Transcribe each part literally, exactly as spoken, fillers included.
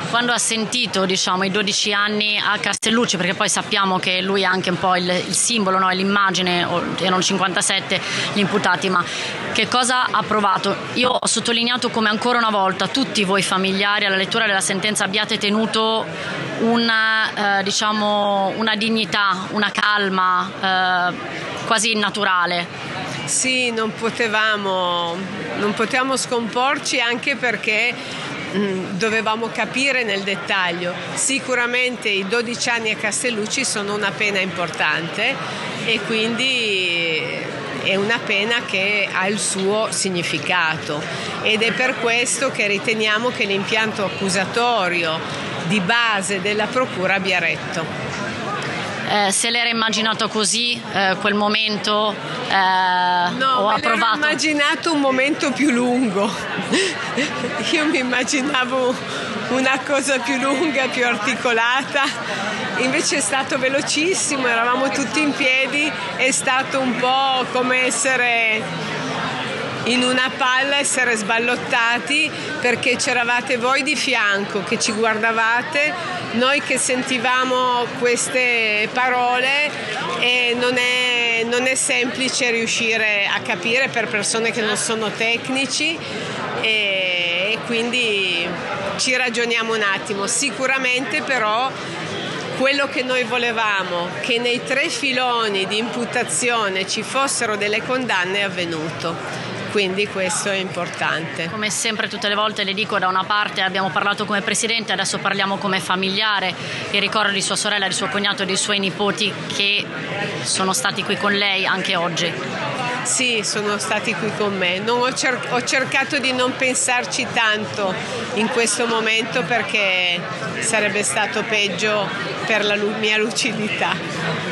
Quando ha sentito, diciamo, i dodici anni a Castellucci, perché poi sappiamo che lui è anche un po' il, il simbolo, no? L'immagine, erano cinquantasette gli imputati, ma che cosa ha provato? Io ho sottolineato come ancora una volta tutti voi familiari alla lettura della sentenza abbiate tenuto una, eh, diciamo, una dignità, una calma eh, quasi naturale. Sì, non potevamo, non potevamo scomporci, anche perché mh, dovevamo capire nel dettaglio. Sicuramente i dodici anni a Castellucci sono una pena importante e quindi è una pena che ha il suo significato, ed è per questo che riteniamo che l'impianto accusatorio di base della procura abbia retto. Eh, se l'era immaginato così, eh, quel momento, eh, no, o me ha provato? Ho immaginato un momento più lungo. Io mi immaginavo una cosa più lunga, più articolata, invece è stato velocissimo, eravamo tutti in piedi, è stato un po' come essere in una palla, essere sballottati, perché c'eravate voi di fianco che ci guardavate, noi che sentivamo queste parole, e non è, non è semplice riuscire a capire per persone che non sono tecnici, e, e quindi ci ragioniamo un attimo. Sicuramente però quello che noi volevamo, che nei tre filoni di imputazione ci fossero delle condanne, è avvenuto. Quindi questo è importante. Come sempre tutte le volte le dico, da una parte abbiamo parlato come presidente, adesso parliamo come familiare. Il ricordo di sua sorella, di suo cognato e dei suoi nipoti che sono stati qui con lei anche oggi. Sì, sono stati qui con me. Non ho, cer- ho cercato di non pensarci tanto in questo momento, perché sarebbe stato peggio per la lu- mia lucidità.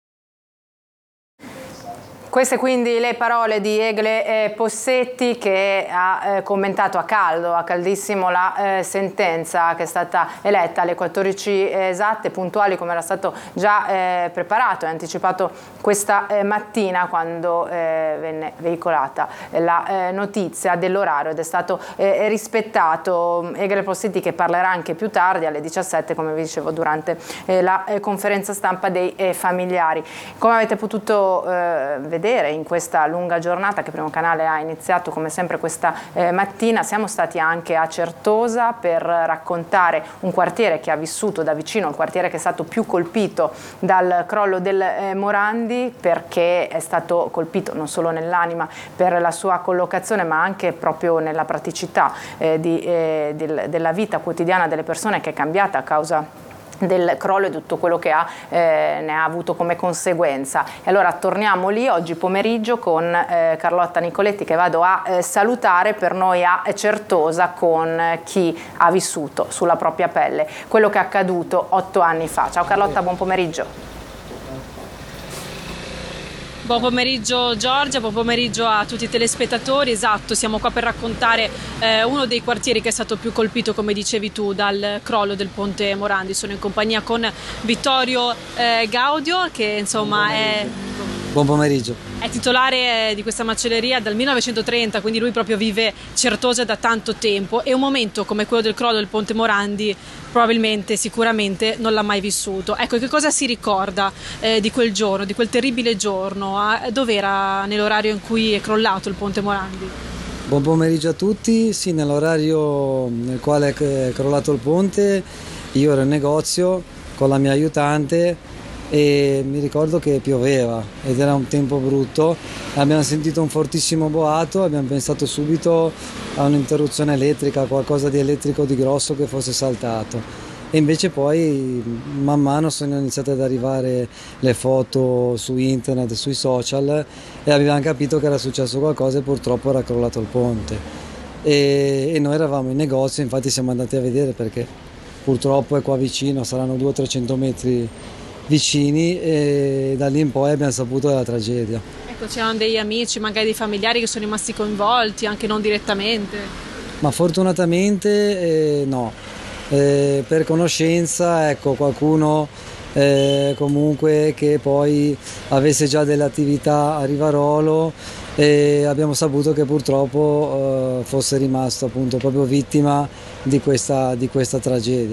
Queste quindi le parole di Egle Possetti, che ha eh, commentato a caldo, a caldissimo la eh, sentenza che è stata eletta alle quattordici esatte, puntuali come era stato già eh, preparato e anticipato questa eh, mattina, quando eh, venne veicolata la eh, notizia dell'orario, ed è stato eh, rispettato. Egle Possetti, che parlerà anche più tardi alle diciassette, come vi dicevo, durante eh, la eh, conferenza stampa dei eh, familiari. Come avete potuto eh, vedere in questa lunga giornata che Primo Canale ha iniziato come sempre questa eh, mattina, siamo stati anche a Certosa per raccontare un quartiere che ha vissuto da vicino, il quartiere che è stato più colpito dal crollo del eh, Morandi, perché è stato colpito non solo nell'anima per la sua collocazione, ma anche proprio nella praticità eh, di, eh, del, della vita quotidiana delle persone, che è cambiata a causa del crollo e tutto quello che ha, eh, ne ha avuto come conseguenza. E allora torniamo lì oggi pomeriggio con eh, Carlotta Nicoletti, che vado a eh, salutare, per noi a Certosa, con eh, chi ha vissuto sulla propria pelle quello che è accaduto otto anni fa. Ciao Carlotta, buon pomeriggio. Buon pomeriggio Giorgia, buon pomeriggio a tutti i telespettatori. Esatto, siamo qua per raccontare eh, uno dei quartieri che è stato più colpito, come dicevi tu, dal crollo del ponte Morandi. Sono in compagnia con Vittorio eh, Gaudio, che insomma è... Buon pomeriggio. È titolare di questa macelleria dal millenovecentotrenta, quindi lui proprio vive Certosa da tanto tempo, e un momento come quello del crollo del ponte Morandi probabilmente, sicuramente non l'ha mai vissuto. Ecco, che cosa si ricorda eh, di quel giorno, di quel terribile giorno? Ah, dov'era nell'orario in cui è crollato il ponte Morandi? Buon pomeriggio a tutti. Sì, nell'orario nel quale è crollato il ponte io ero in negozio con la mia aiutante, e mi ricordo che pioveva ed era un tempo brutto. Abbiamo sentito un fortissimo boato, abbiamo pensato subito a un'interruzione elettrica, a qualcosa di elettrico di grosso che fosse saltato, e invece poi man mano sono iniziate ad arrivare le foto su internet, sui social, e abbiamo capito che era successo qualcosa e purtroppo era crollato il ponte, e, e noi eravamo in negozio. Infatti siamo andati a vedere, perché purtroppo è qua vicino, saranno duecento trecento metri vicini, e da lì in poi abbiamo saputo della tragedia. Ecco, c'erano degli amici, magari dei familiari che sono rimasti coinvolti, anche non direttamente? Ma fortunatamente eh, no, eh, per conoscenza, ecco, qualcuno eh, comunque che poi avesse già delle attività a Rivarolo, e abbiamo saputo che purtroppo eh, fosse rimasto appunto proprio vittima di questa, di questa tragedia.